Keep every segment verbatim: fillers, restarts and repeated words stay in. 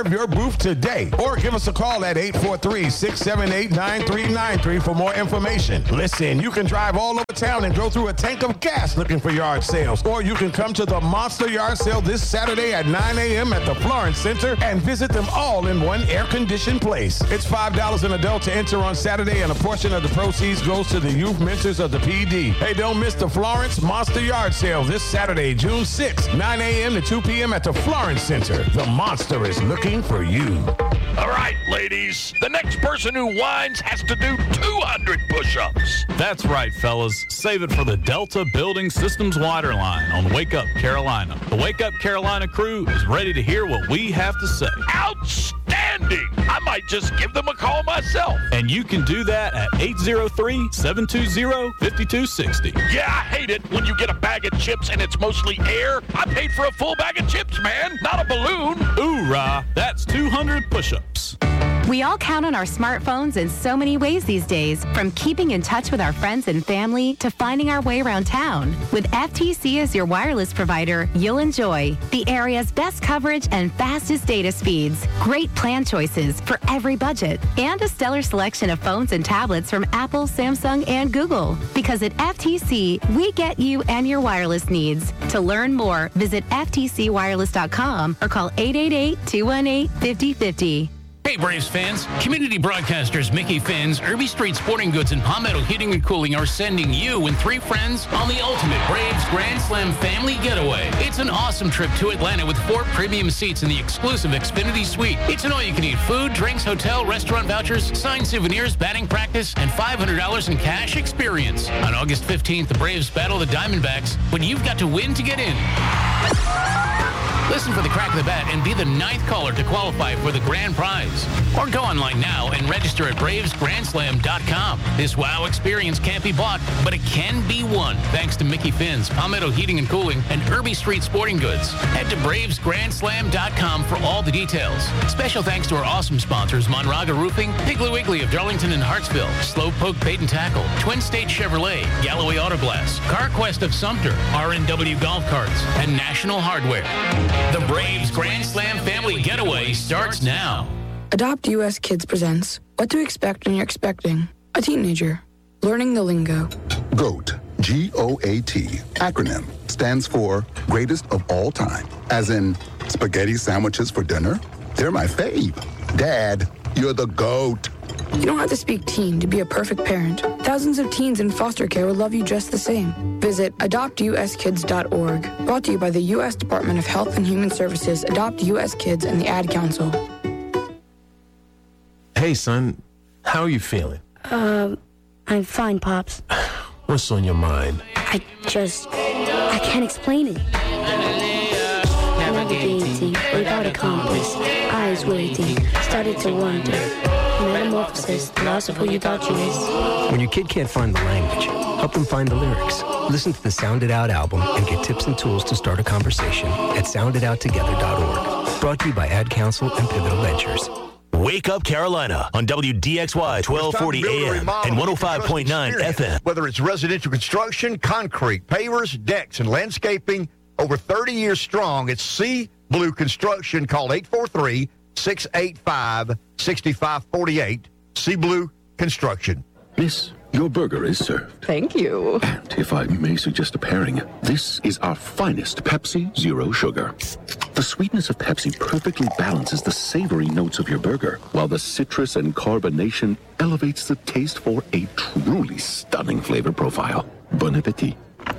your booth today, or give us a call at eight four three, six seven eight, nine three nine three for more information. Listen, you can drive all over town and go through a tank of gas looking for yard sales, or you can come to the Monster Yard Sale this Saturday at nine a.m. at the Florence Center and visit them all in one air-conditioned place. It's five dollars an adult to enter on Saturday, and a portion of the proceeds goes to the youth mentors of the P D. Hey, don't miss the Florence Monster Yard Sale this Saturday, June sixth, nine a.m. to two p.m. at the Florence Center. The Monster is looking for you. All right, ladies. The next person who whines has to do two hundred push-ups. That's right, fellas. Save it for the Delta Building Systems Water Line on Wake Up Carolina. The Wake Up Carolina crew is ready to hear what we have to say. Outstanding! I might just give them a call myself. And you can do that at eight oh three, seven two zero, five two six oh. Yeah, I hate it when you get a bag of chips and it's mostly air. I paid for a full bag of chips, man, not a balloon. Hoorah! That's two hundred push-ups. We all count on our smartphones in so many ways these days, from keeping in touch with our friends and family to finding our way around town. With F T C as your wireless provider, you'll enjoy the area's best coverage and fastest data speeds, great plan choices for every budget, and a stellar selection of phones and tablets from Apple, Samsung, and Google. Because at F T C, we get you and your wireless needs. To learn more, visit F T C wireless dot com or call eight eight eight, two one eight, five oh five oh. Hey, Braves fans. Community broadcasters Mickey Finn's, Irby Street Sporting Goods, and Palmetto Heating and Cooling are sending you and three friends on the ultimate Braves Grand Slam family getaway. It's an awesome trip to Atlanta with four premium seats in the exclusive Xfinity Suite. It's an all-you-can-eat food, drinks, hotel, restaurant vouchers, signed souvenirs, batting practice, and five hundred dollars in cash experience. On August fifteenth, the Braves battle the Diamondbacks, but you've got to win to get in. Listen for the crack of the bat and be the ninth caller to qualify for the grand prize. Or go online now and register at braves grand slam dot com. This wow experience can't be bought, but it can be won thanks to Mickey Finn's, Palmetto Heating and Cooling, and Irby Street Sporting Goods. Head to braves grand slam dot com for all the details. Special thanks to our awesome sponsors, Monraga Roofing, Piggly Wiggly of Darlington and Hartsville, Slowpoke Bait and Tackle, Twin State Chevrolet, Galloway Auto Glass, CarQuest of Sumter, R and W Golf Carts, and National Hardware. The Braves Grand Slam Family Getaway starts now. Adopt U S Kids presents What to Expect When You're Expecting a Teenager. Learning the lingo. GOAT, G O A T, acronym, stands for Greatest of All Time. As in, spaghetti sandwiches for dinner? They're my fave. Dad, you're the GOAT. You don't have to speak teen to be a perfect parent. Thousands of teens in foster care will love you just the same. Visit adopt u s kids dot org. Brought to you by the U S Department of Health and Human Services, Adopt U S Kids, and the Ad Council. Hey, son. How are you feeling? Um, I'm fine, Pops. What's on your mind? I just... I can't explain it. Navigating without a compass, eyes waiting, started to wonder. Metamorphosis, the loss of who you thought you was. When your kid can't find the language, help them find the lyrics. Listen to the Sound It Out album and get tips and tools to start a conversation at sound it out together dot org. Brought to you by Ad Council and Pivotal Ventures. Wake Up Carolina on W D X Y twelve forty A M and one oh five point nine F M. Whether it's residential construction, concrete, pavers, decks, and landscaping, over thirty years strong, it's C Blue Construction. Call eight four three, six eight five, six five four eight. C Blue Construction. Miss, your burger is served. Thank you. And if I may suggest a pairing, this is our finest Pepsi Zero Sugar. The sweetness of Pepsi perfectly balances the savory notes of your burger, while the citrus and carbonation elevates the taste for a truly stunning flavor profile. Bon appetit.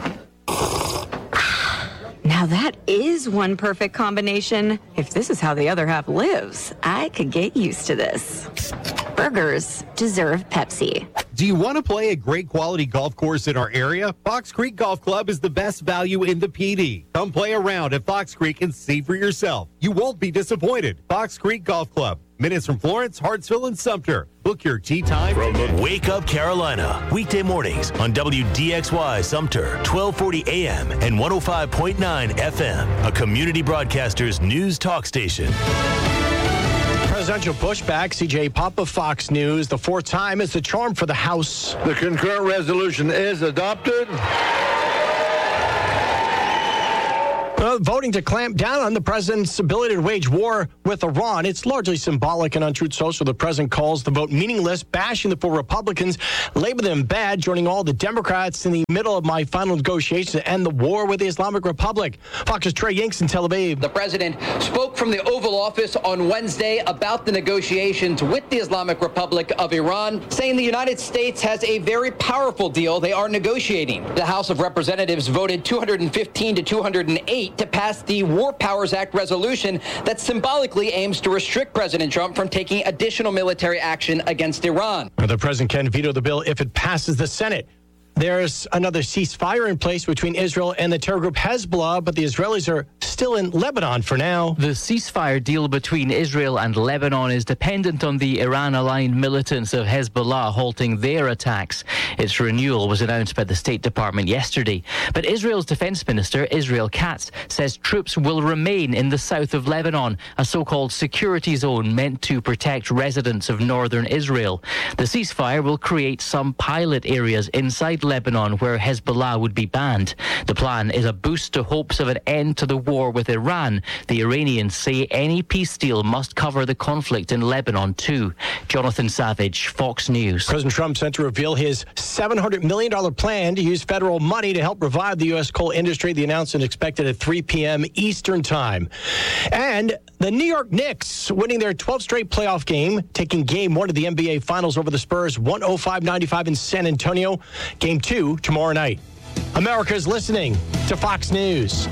Now that is one perfect combination. If this is how the other half lives, I could get used to this. Burgers deserve Pepsi. Do you want to play a great quality golf course in our area? Fox Creek Golf Club is the best value in the P D. Come play around at Fox Creek and see for yourself. You won't be disappointed. Fox Creek Golf Club. Minutes from Florence, Hartsville, and Sumter. Book your tee time. From Wake Up Carolina. Weekday mornings on W D X Y Sumter, twelve forty A M and one oh five point nine F M. A Community Broadcasters News Talk Station. Presidential pushback. C J Papa, Fox News. The fourth time is the charm for the House. The concurrent resolution is adopted. Well, voting to clamp down on the president's ability to wage war with Iran. It's largely symbolic, and on Truth Social, the president calls the vote meaningless, bashing the four Republicans, label them bad, joining all the Democrats in the middle of my final negotiations to end the war with the Islamic Republic. Fox's Trey Yanks in Tel Aviv. The president spoke from the Oval Office on Wednesday about the negotiations with the Islamic Republic of Iran, saying the United States has a very powerful deal they are negotiating. The House of Representatives voted two hundred fifteen to two hundred eight to pass the War Powers Act resolution that symbolically aims to restrict President Trump from taking additional military action against Iran. The president can veto the bill if it passes the Senate. There's another ceasefire in place between Israel and the terror group Hezbollah, but the Israelis are still in Lebanon for now. The ceasefire deal between Israel and Lebanon is dependent on the Iran-aligned militants of Hezbollah halting their attacks. Its renewal was announced by the State Department yesterday. But Israel's Defense Minister, Israel Katz, says troops will remain in the south of Lebanon, a so-called security zone meant to protect residents of northern Israel. The ceasefire will create some pilot areas inside Lebanon where Hezbollah would be banned. The plan is a boost to hopes of an end to the war with Iran. The Iranians say any peace deal must cover the conflict in Lebanon too. Jonathan Savage, Fox News. President Trump set to reveal his seven hundred million dollars plan to use federal money to help revive the U S coal industry. The announcement expected at three p.m. Eastern Time. And the New York Knicks winning their twelfth straight playoff game, taking game one of the N B A Finals over the Spurs, one oh five ninety-five in San Antonio. Game two tomorrow night. America's listening to Fox News.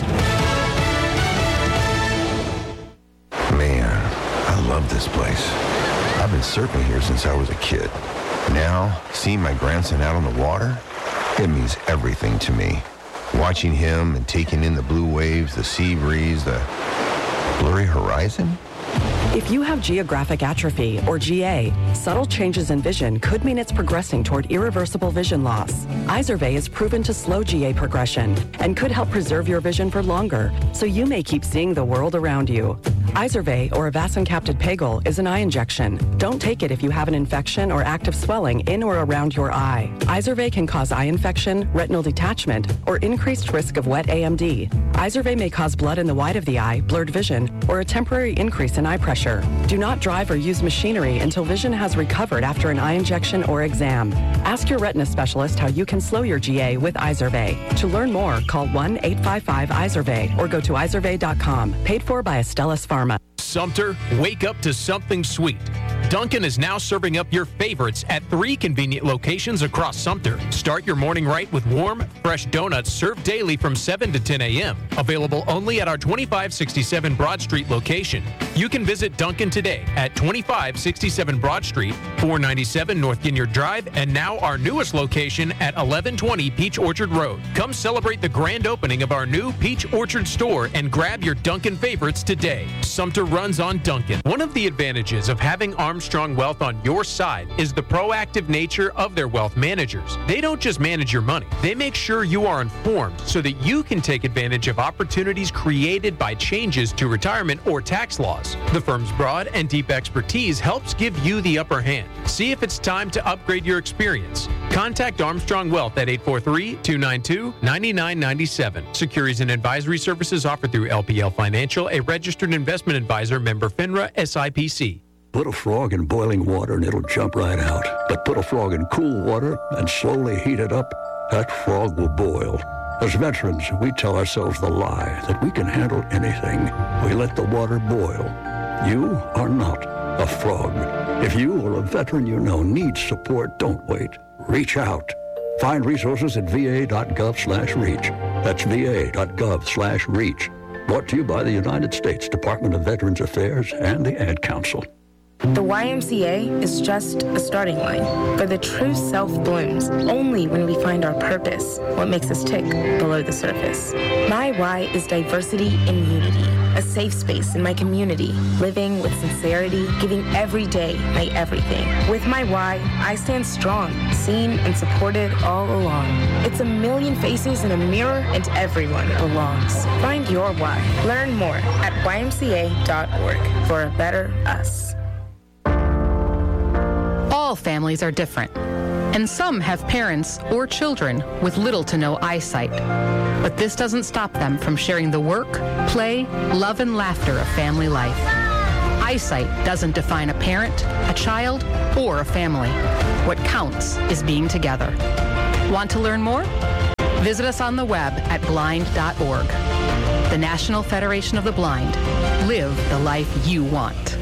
Man, I love this place. I've been surfing here since I was a kid. Now, seeing my grandson out on the water, it means everything to me. Watching him and taking in the blue waves, the sea breeze, the blurry horizon. If you have geographic atrophy, or G A, subtle changes in vision could mean it's progressing toward irreversible vision loss. Izervay is proven to slow G A progression and could help preserve your vision for longer, so you may keep seeing the world around you. Izervay, or avacincaptad pegol, is an eye injection. Don't take it if you have an infection or active swelling in or around your eye. Izervay can cause eye infection, retinal detachment, or increased risk of wet A M D. Izervay may cause blood in the white of the eye, blurred vision, or a temporary increase in eye pressure. Do not drive or use machinery until vision has recovered after an eye injection or exam. Ask your retina specialist how you can slow your G A with Izervay. To learn more, call one eight five five Izervay or go to izervay dot com. Paid for by Astellas Pharma. Sumter, wake up to something sweet. Dunkin' is now serving up your favorites at three convenient locations across Sumter. Start your morning right with warm, fresh donuts served daily from seven to ten a.m. Available only at our twenty-five sixty-seven Broad Street location. You can visit Dunkin' today at twenty-five sixty-seven Broad Street, four ninety-seven North Ginyard Drive, and now our newest location at eleven twenty Peach Orchard Road. Come celebrate the grand opening of our new Peach Orchard store and grab your Dunkin' favorites today. Sumter runs on Dunkin'. One of the advantages of having Armstrong Wealth on your side is the proactive nature of their wealth managers. They don't just manage your money. They make sure you are informed so that you can take advantage of opportunities created by changes to retirement or tax laws. The firm's broad and deep expertise helps give you the upper hand. See if it's time to upgrade your experience. Contact Armstrong Wealth at eight four three, two nine two, nine nine nine seven. Securities and advisory services offered through L P L Financial, a registered investment advisor, member FINRA, S I P C. Put a frog in boiling water and it'll jump right out. But put a frog in cool water and slowly heat it up, that frog will boil. As veterans, we tell ourselves the lie that we can handle anything. We let the water boil. You are not a frog. If you or a veteran you know needs support, don't wait. Reach out. Find resources at va.gov slash reach. That's va.gov slash reach. Brought to you by the United States Department of Veterans Affairs and the Ad Council. The Y M C A is just a starting line, for the true self blooms only when we find our purpose, what makes us tick below the surface. My Y is diversity and unity, a safe space in my community, living with sincerity, giving every day my everything. With my Y, I stand strong, seen and supported all along. It's a million faces in a mirror and everyone belongs. Find your Y. Learn more at Y M C A dot org for a better us. All families are different. And some have parents or children with little to no eyesight. But this doesn't stop them from sharing the work, play, love, and laughter of family life. Eyesight doesn't define a parent, a child, or a family. What counts is being together. Want to learn more? Visit us on the web at blind dot org. The National Federation of the Blind. Live the life you want.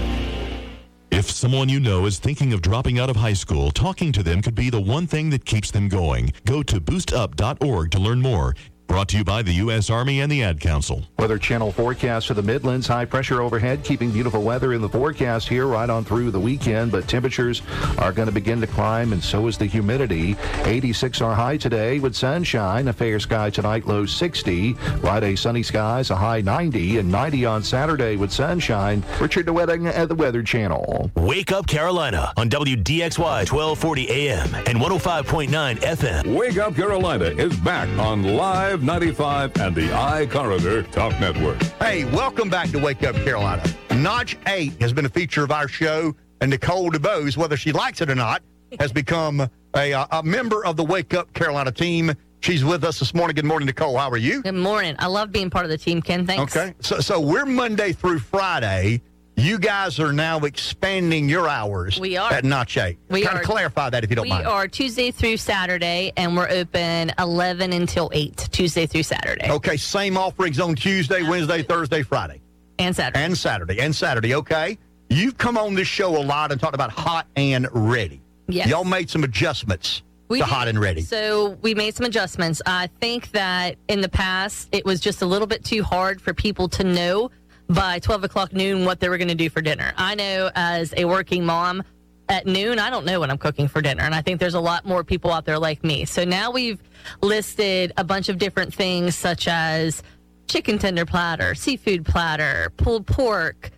If someone you know is thinking of dropping out of high school, talking to them could be the one thing that keeps them going. Go to boost up dot org to learn more. Brought to you by the U S Army and the Ad Council. Weather Channel forecast for the Midlands. High pressure overhead, keeping beautiful weather in the forecast here right on through the weekend. But temperatures are going to begin to climb, and so is the humidity. eighty-six our high today with sunshine. A fair sky tonight, low sixty. Friday, sunny skies, a high ninety. And ninety on Saturday with sunshine. Richard DeWetting at the Weather Channel. Wake Up Carolina on W D X Y twelve forty A M and one oh five point nine F M. Wake Up Carolina is back on Live ninety-five and the iCorridor Talk Network. Hey, welcome back to Wake Up Carolina. Notch eight has been a feature of our show, and Nicole DeBose, whether she likes it or not, has become a, a member of the Wake Up Carolina team. She's with us this morning. Good morning, Nicole. How are you? Good morning. I love being part of the team, Ken. Thanks. Okay. So, so we're Monday through Friday. You guys are now expanding your hours we are. at Notch eight. We kind are. of clarify that if you don't we mind. We are Tuesday through Saturday, and we're open eleven until eight, Tuesday through Saturday. Okay, same offerings on Tuesday, Absolutely. Wednesday, Thursday, Friday. And Saturday. And Saturday. And Saturday, okay. You've come on this show a lot and talked about hot and ready. Yes. Y'all made some adjustments we to did. hot and ready. So we made some adjustments. I think that in the past, it was just a little bit too hard for people to know by twelve o'clock noon what they were going to do for dinner. I know as a working mom, at noon, I don't know what I'm cooking for dinner, and I think there's a lot more people out there like me. So now we've listed a bunch of different things such as chicken tender platter, seafood platter, pulled pork,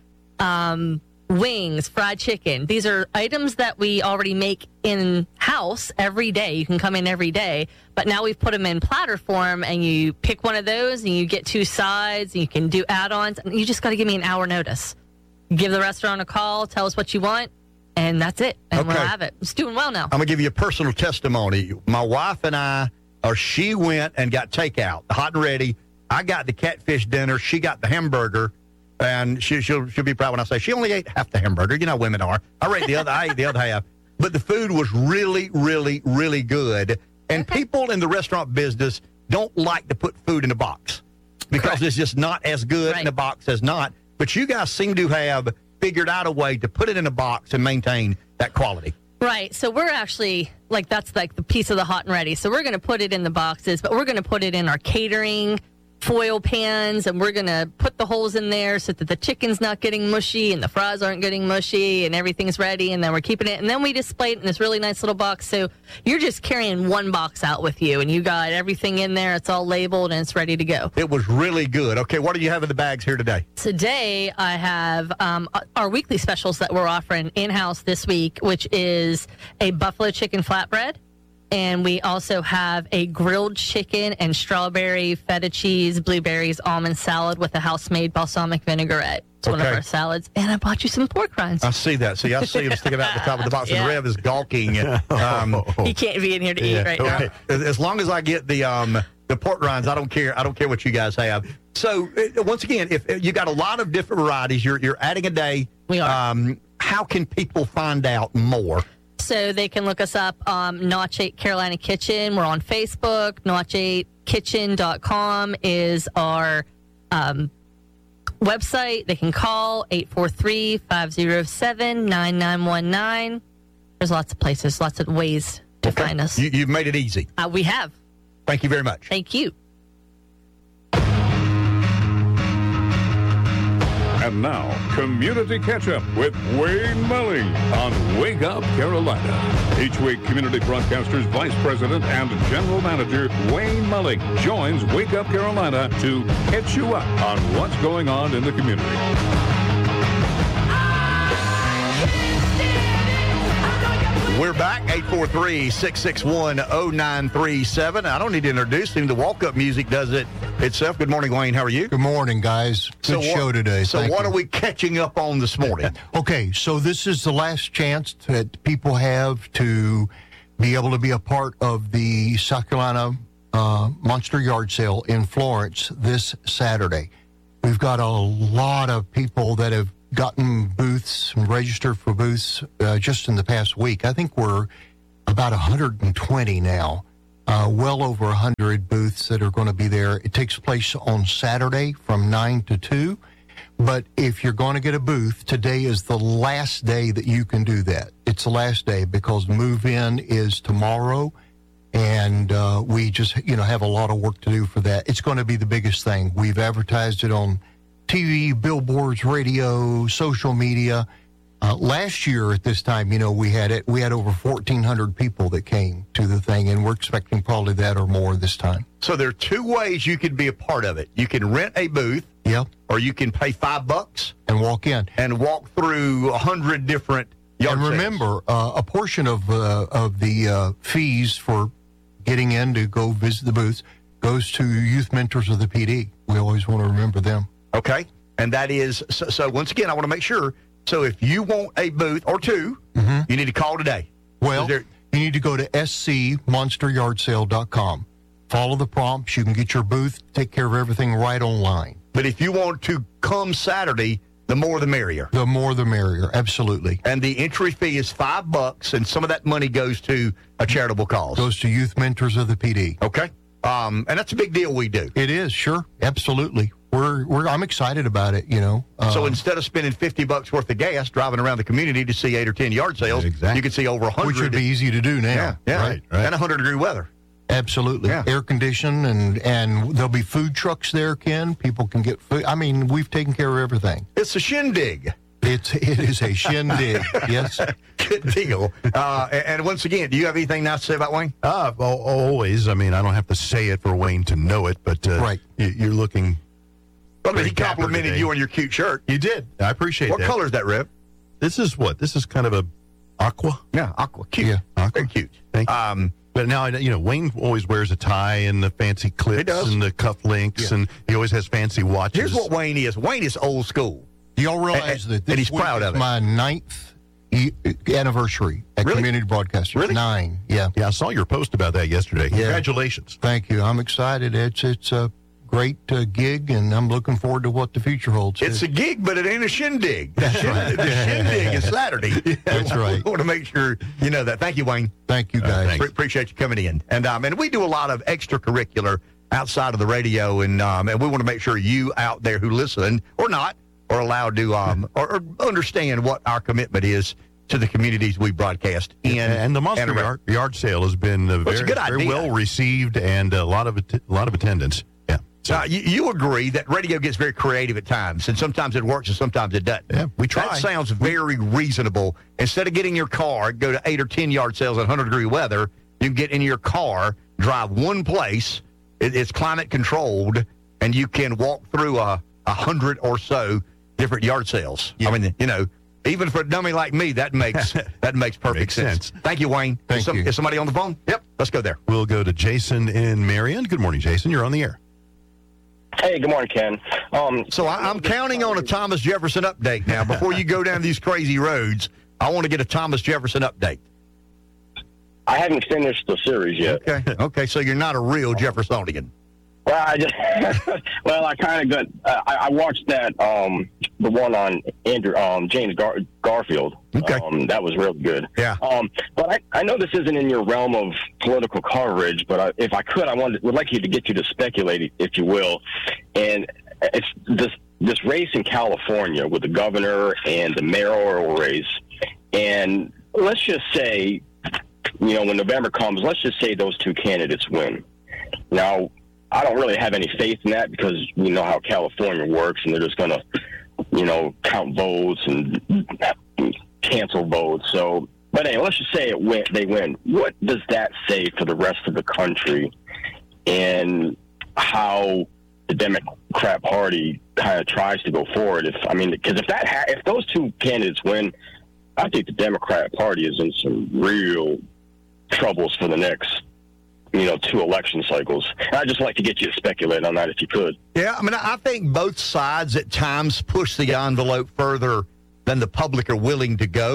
um, wings, fried chicken. These are items that we already make in-house every day. You can come in every day, but now we've put them in platter form, and you pick one of those, and you get two sides, and you can do add-ons. And you just got to give me an hour notice. Give the restaurant a call, tell us what you want, and that's it. And Okay. we'll have it. It's doing well now. I'm going to give you a personal testimony. My wife and I, or she went and got takeout, hot and ready. I got the catfish dinner. She got the hamburger. And she, she'll, she'll be proud when I say she only ate half the hamburger. You know, women are. I ate the other. I ate the other half. But the food was really, really, really good. And okay. people in the restaurant business don't like to put food in a box because Correct. It's just not as good right. in a box as not. But you guys seem to have figured out a way to put it in a box and maintain that quality. Right. So we're actually, like, that's like the piece of the hot and ready. So we're going to put it in the boxes, but we're going to put it in our catering foil pans, and we're going to put the holes in there so that the chicken's not getting mushy and the fries aren't getting mushy and everything's ready, and then we're keeping it. And then we display it in this really nice little box. So you're just carrying one box out with you, and you got everything in there. It's all labeled, and it's ready to go. It was really good. Okay, what do you have in the bags here today? Today, I have um, our weekly specials that we're offering in-house this week, which is a buffalo chicken flatbread. And we also have a grilled chicken and strawberry, feta cheese, blueberries, almond salad with a house-made balsamic vinaigrette. It's okay. One of our salads. And I bought you some pork rinds. I see that. See, I see him sticking out the top of the box. Yeah. And Rev is gawking. Um, he can't be in here to yeah. eat right okay. now. As long as I get the um, the pork rinds, I don't care. I don't care what you guys have. So, uh, once again, if uh, you got a lot of different varieties, you're, you're adding a day. We are. Um, how can people find out more? So they can look us up, um, Notch eight Carolina Kitchen. We're on Facebook. Notch eight kitchen dot com is our um, website. They can call eight four three, five oh seven, nine nine one nine. There's lots of places, lots of ways to okay. find us. You, you've made it easy. Uh, we have. Thank you very much. Thank you. And now, Community Catch-Up with Wayne Mulling on Wake Up Carolina. Each week, Community Broadcasters Vice President and General Manager Wayne Mulling joins Wake Up Carolina to catch you up on what's going on in the community. We're back, eight four three, six six one, zero nine three seven. I don't need to introduce him. The walk-up music does it itself. Good morning, Wayne. How are you? Good morning, guys. Good so show what, today. So Thank what you. are we catching up on this morning? Okay, so this is the last chance that people have to be able to be a part of the South Carolina uh, Monster Yard Sale in Florence this Saturday. We've got a lot of people that have gotten booths and registered for booths uh, just in the past week. I think we're about one hundred twenty now, uh, well over one hundred booths that are going to be there. It takes place on Saturday from nine to two. But if you're going to get a booth, today is the last day that you can do that. It's the last day because move-in is tomorrow, and uh, we just, you know, have a lot of work to do for that. It's going to be the biggest thing. We've advertised it on T V, billboards, radio, social media. Uh, last year at this time, you know, we had it. We had over fourteen hundred people that came to the thing, and we're expecting probably that or more this time. So there are two ways you could be a part of it. You can rent a booth. Yep. Or you can pay five bucks and walk in and walk through a hundred different yard And sales. remember, uh, a portion of uh, of the uh, fees for getting in to go visit the booths goes to youth mentors of the P D. We always want to remember them. Okay, and that is so. so once again, I want to make sure. So if you want a booth or two, mm-hmm. you need to call today. Well, there, you need to go to s c monster yard sale dot com. Follow the prompts. You can get your booth, take care of everything right online. But if you want to come Saturday, the more the merrier. The more the merrier, absolutely. And the entry fee is five bucks, and some of that money goes to a charitable cause. Goes to youth mentors of the P D. Okay, um, and that's a big deal we do. It is, sure, absolutely. We're we're I'm excited about it. You know. Uh, so instead of spending fifty bucks worth of gas driving around the community to see eight or ten yard sales, exactly. you can see over a hundred, which would be easy to do now. Yeah, yeah. Right, right. And a hundred degree weather. Absolutely. Yeah. Air conditioned, and, and there'll be food trucks there, Ken. People can get food. I mean, we've taken care of everything. It's a shindig. It's, it is a shindig, yes. Good deal. Uh, and, and once again, do you have anything nice to say about Wayne? Uh, well, always. I mean, I don't have to say it for Wayne to know it, but uh, right. you, you're looking Well, he complimented you on your cute shirt. You did. I appreciate what that. What color is that, Rip? This is what? This is kind of a aqua? Yeah, aqua. Cute. Yeah, aqua. Very cute. Thank you. Um, But now, you know, Wayne always wears a tie and the fancy clips and the cuff links, Yeah. and he always has fancy watches. Here's what Wayne is. Wayne is old school. Do y'all realize and, that this and he's week proud is of it. my ninth e- anniversary at Really? Community Broadcasters? Really? Nine, yeah. Yeah, I saw your post about that yesterday. Yeah. Congratulations. Thank you. I'm excited. It's it's a great uh, gig, and I'm looking forward to what the future holds. It's a gig, but it ain't a shindig. The, shindig, the shindig is Saturday. That's right. We want to make sure you know that. Thank you, Wayne. Thank you, guys. Uh, Pre- appreciate you coming in. And um, and we do a lot of extracurricular outside of the radio, and um, and we want to make sure you out there who listen or not are allowed to um or, or understand what our commitment is to the communities we broadcast in. And the Monster and around. yard, yard sale has been uh, Well, it's very, a good very idea. well received and a lot of att- a lot of attendance. Yeah. Now, you, you agree that radio gets very creative at times, and sometimes it works and sometimes it doesn't. Yeah, we try. That sounds very reasonable. Instead of getting your car, go to eight or ten yard sales in one hundred degree weather, you can get in your car, drive one place, it, it's climate controlled, and you can walk through a, a hundred or so different yard sales. Yeah. I mean, you know, even for a dummy like me, that makes that makes perfect Makes sense. sense. Thank you, Wayne. Thank is, some, you. is somebody on the phone? Yep, let's go there. We'll go to Jason in Marion. Good morning, Jason. You're on the air. Hey, good morning, Ken. Um, So I, I'm counting on a Thomas Jefferson update now. Before you go down these crazy roads, I want to get a Thomas Jefferson update. I haven't finished the series yet. Okay. Okay. So you're not a real Jeffersonian. Well, I just well, I kind of got. Uh, I, I watched that um, the one on Andrew um, James Gar- Garfield. Okay. Um, that was really good. Yeah. Um, but I, I know this isn't in your realm of political coverage, but I, if I could, I wanted would like you to get you to speculate, if you will, and it's this this race in California with the governor and the mayoral race, and let's just say, you know, when November comes, let's just say those two candidates win. Now, I don't really have any faith in that because we know how California works, and they're just going to, you know, count votes and cancel votes. So, but anyway, let's just say it win, they win. What does that say for the rest of the country and how the Democrat Party kind of tries to go forward? If I mean, because if that ha- if those two candidates win, I think the Democrat Party is in some real troubles for the next, you know, two election cycles. And I'd just like to get you to speculate on that if you could. Yeah, I mean, I think both sides at times push the envelope further than the public are willing to go.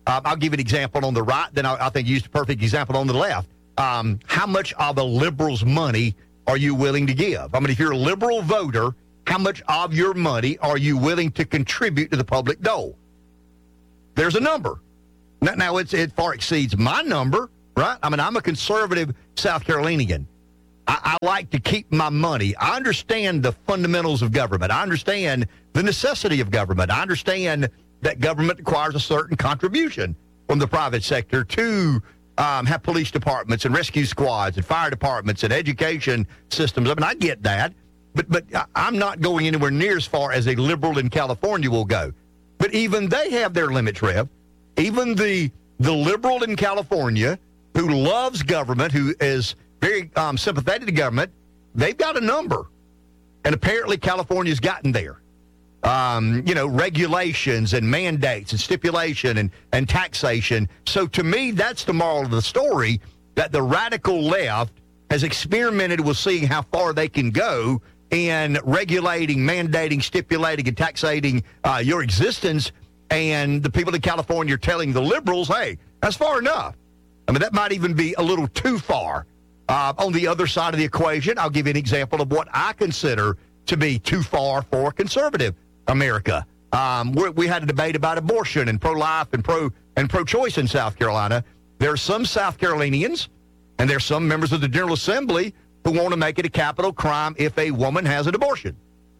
Um, I'll give you an example on the right, then I'll, I think you used a perfect example on the left. Um, how much of a liberal's money are you willing to give? I mean, if you're a liberal voter, how much of your money are you willing to contribute to the public dole? There's a number. Now, now it's, it far exceeds my number, right? I mean, I'm a conservative South Carolinian. I, I like to keep my money. I understand the fundamentals of government. I understand the necessity of government. I understand that government requires a certain contribution from the private sector to um, have police departments and rescue squads and fire departments and education systems. I mean, I get that, but but I'm not going anywhere near as far as a liberal in California will go. But even they have their limits, Rev. Even the the liberal in California who loves government, who is very um, sympathetic to government, they've got a number. And apparently California's gotten there. Um, you know, regulations and mandates and stipulation and, and taxation. So to me, that's the moral of the story, that the radical left has experimented with seeing how far they can go in regulating, mandating, stipulating, and taxating uh, your existence. And the people in California are telling the liberals, hey, that's far enough. I mean, that might even be a little too far. Uh, on the other side of the equation, I'll give you an example of what I consider to be too far for conservative America. Um, we we had a debate about abortion and pro-life and pro and pro-choice in South Carolina. There are some South Carolinians, and there are some members of the General Assembly who want to make it a capital crime if a woman has an abortion.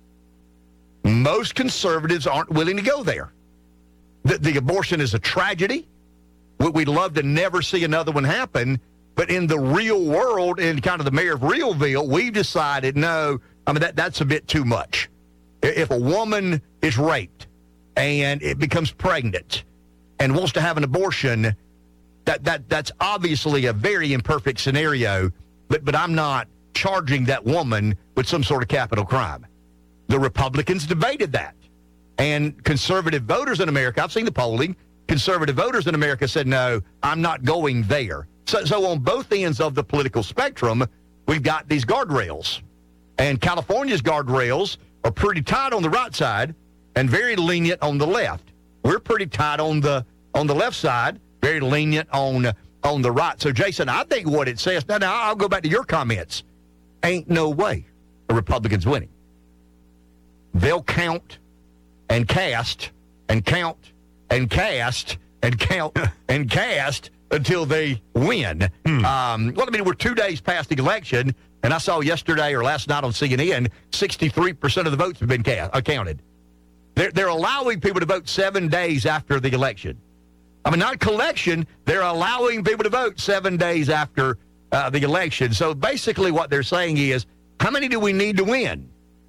Most conservatives aren't willing to go there. The, the abortion is a tragedy. We, we'd love to never see another one happen. But in the real world, in kind of the mayor of Realville, we've decided, no, I mean, that that's a bit too much. If a woman is raped and it becomes pregnant and wants to have an abortion, that that that's obviously a very imperfect scenario, but but I'm not charging that woman with some sort of capital crime. The Republicans debated that. And conservative voters in America, I've seen the polling, conservative voters in America said, no, I'm not going there. So, so on both ends of the political spectrum, we've got these guardrails. And California's guardrails are pretty tight on the right side and very lenient on the left. We're pretty tight on the on the left side, very lenient on, on the right. So, Jason, I think what it says, now, now I'll go back to your comments. Ain't no way a Republican's winning. They'll count and cast and count and cast and count and cast until they win. Hmm. Um, well, I mean, we're two days past the election, and I saw yesterday or last night on C N N, sixty-three percent of the votes have been cast, uh, counted. They're, they're allowing people to vote seven days after the election. I mean, not collection, they're allowing people to vote seven days after uh, the election. So basically what they're saying is, how many do we need to win?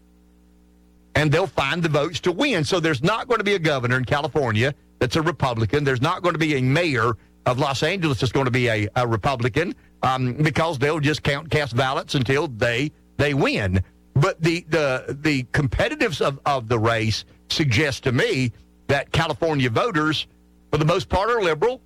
And they'll find the votes to win. So there's not going to be a governor in California that's a Republican. There's not going to be a mayor of Los Angeles that's going to be a, a Republican um, because they'll just count cast ballots until they they win. But the the the competitiveness of, of the race suggests to me that California voters, for the most part, are liberal,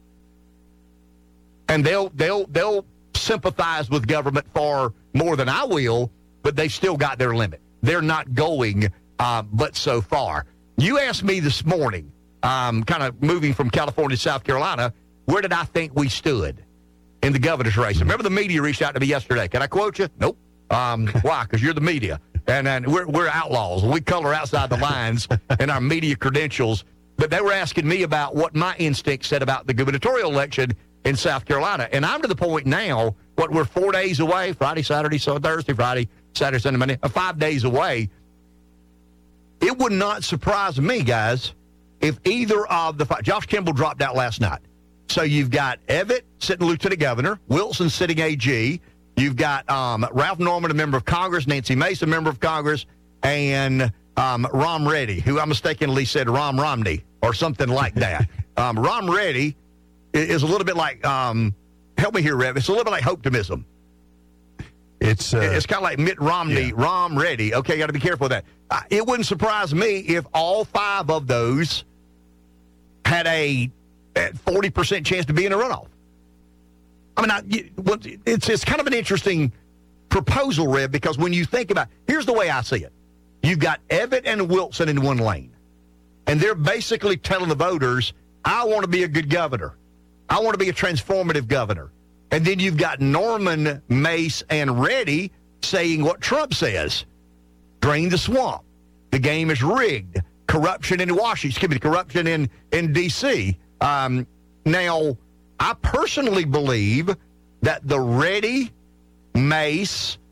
and they'll they'll they'll sympathize with government far more than I will, but they still got their limit. They're not going, uh, but so far. You asked me this morning, um, kind of moving from California to South Carolina, where did I think we stood in the governor's race? Remember the media reached out to me yesterday. Can I quote you? Nope. Um, why? Because you're the media. And, and we're, we're outlaws. We color outside the lines in our media credentials. But they were asking me about what my instinct said about the gubernatorial election in South Carolina. And I'm to the point now, what, we're four days away, Friday, Saturday, so Thursday, Friday, Saturday, Sunday, Monday, uh, five days away. It would not surprise me, guys, if either of the five, Josh Kimball dropped out last night. So you've got Evitt sitting lieutenant governor, Wilson sitting A G. You've got um, Ralph Norman, a member of Congress, Nancy Mason, a member of Congress, and um, Rom Reddy, who I mistakenly said Rom Romney or something like that. um, Rom Reddy is a little bit like, um, help me here, Rev, it's a little bit like Hopetimism. It's uh, it's kind of like Mitt Romney, yeah. Rom Reddy. Okay, got to be careful with that. Uh, it wouldn't surprise me if all five of those had a forty percent chance to be in a runoff. I mean, I, it's it's kind of an interesting proposal, Rev, because when you think about, here's the way I see it. You've got Evitt and Wilson in one lane, and they're basically telling the voters, I want to be a good governor. I want to be a transformative governor. And then you've got Norman, Mace, and Reddy saying what Trump says. Drain the swamp. The game is rigged. Corruption in Washington, excuse me, corruption in, in D C. Um, now, I personally believe that the Reddy, Mace,